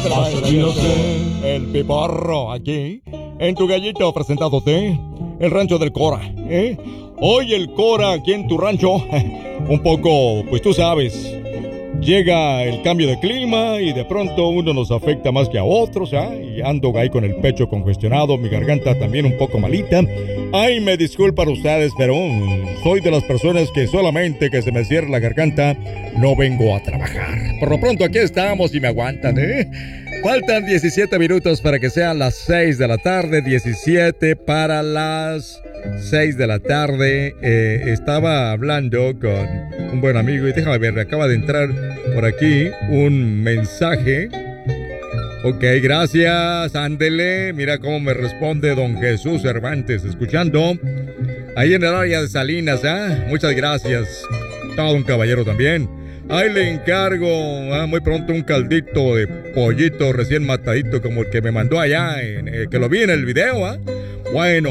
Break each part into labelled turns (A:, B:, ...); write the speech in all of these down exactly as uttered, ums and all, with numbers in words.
A: Y lo sé. El Piporro aquí, en tu gallito presentándote el rancho del Cora, ¿eh? Hoy el Cora aquí en tu rancho, un poco, pues tú sabes, llega el cambio de clima y de pronto uno nos afecta más que a otros, ¿eh? Y ando ahí con el pecho congestionado, mi garganta también un poco malita. Ay, me disculpan ustedes, pero um, soy de las personas que solamente que se me cierra la garganta no vengo a trabajar. Por lo pronto aquí estamos y me aguantan, ¿eh? Faltan diecisiete minutos para que sean las seis de la tarde, diecisiete para las seis de la tarde. Eh, estaba hablando con un buen amigo y déjame ver, me acaba de entrar por aquí un mensaje. Ok, gracias, ándele. Mira cómo me responde don Jesús Cervantes, escuchando ahí en el área de Salinas, ¿eh? Muchas gracias. Todo un caballero también. Ahí le encargo ¿eh? muy pronto un caldito de pollito recién matadito como el que me mandó allá, en, eh, que lo vi en el video, ¿eh? Bueno,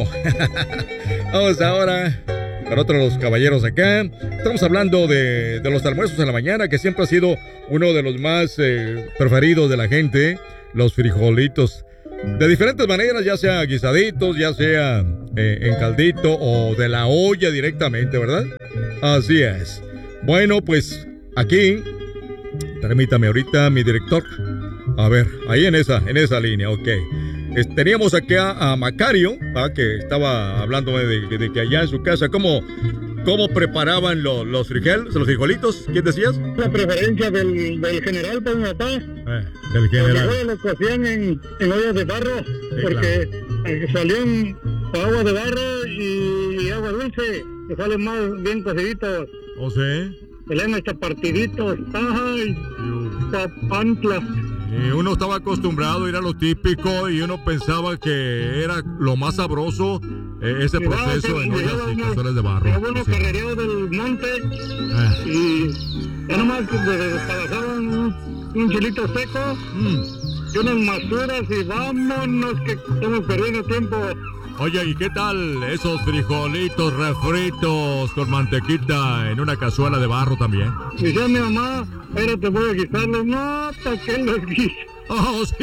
A: vamos ahora para otro de los caballeros acá. Estamos hablando de, de los almuerzos en la mañana, que siempre ha sido uno de los más eh, preferidos de la gente. Los frijolitos de diferentes maneras, ya sea guisaditos, ya sea eh, en caldito o de la olla directamente, ¿verdad? Así es. Bueno, pues aquí, permítame ahorita, mi director. A ver, ahí en esa, en esa línea, ok. Es, teníamos acá a Macario, ¿va? Que estaba hablando de, de, de que allá en su casa, ¿cómo, cómo preparaban lo, los frijoles, los frijolitos? ¿Quién decías?
B: La preferencia del, del general para mi papá.
A: Eh, del general.
B: Los los cocían en, en ollas de barro, sí, porque claro, salían agua de barro y agua dulce, que salen más bien cociditos.
A: ¿O sea?
B: Salían hasta partiditos, ay, papantla.
A: Y uno estaba acostumbrado a ir a lo típico y uno pensaba que era lo más sabroso eh, ese
B: llegaba,
A: proceso en ollas y cazuelas de barro.
B: Llegaba uno
A: sí.
B: carrereado del monte
A: eh.
B: y ya nomás trabajaban un, un chilito seco mm. y unas masuras y vámonos que estamos perdiendo tiempo.
A: Oye, ¿y qué tal esos frijolitos refritos con mantequita en una cazuela de barro también?
B: Dice mi mamá, pero te voy a guisarlos. No, ¿para qué los guiso?
A: Oh, sí.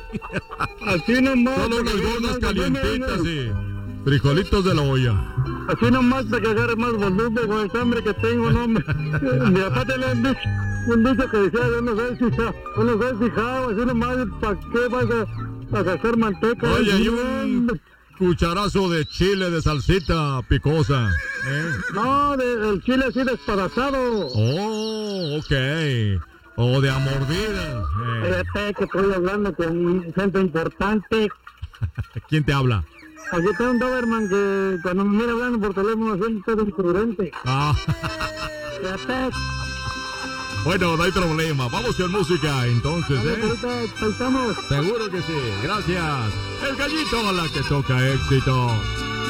B: Así nomás.
A: Solo unas gordas calientitas, sí. Frijolitos de la olla.
B: Así nomás para que agarre más volumen con el hambre que tengo, no me... Mi papá tenía un dicho, un dicho que decía, yo no sé si yo no sé fijado, así nomás, ¿para qué vas a, a gastar manteca?
A: Oye, y un cucharazo de chile de salsita picosa, ¿eh?
B: No, de, el chile así despedazado.
A: Oh, ok. O de a mordidas.
B: Eh. Fíjate que estoy hablando con gente importante.
A: ¿Quién te habla?
B: Aquí tengo un Doberman que cuando me mira hablando por teléfono siempre está imprudente.
A: Ah.
B: Fíjate.
A: Bueno, no hay problema. Vamos con música, entonces, ¿eh?
B: Ahorita estamos.
A: Seguro que sí. Gracias. El gallito, la que toca éxito.